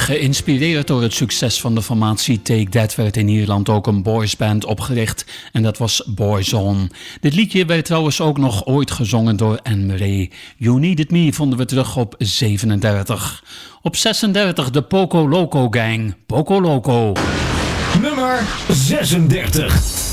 Geïnspireerd door het succes van de formatie Take That werd in Ierland ook een boysband opgericht en dat was Boyzone. Dit liedje werd trouwens ook nog ooit gezongen door Anne Murray. You Needed Me vonden we terug op 37. Op 36 de Poco Loco Gang, Poco Loco. Nummer 36.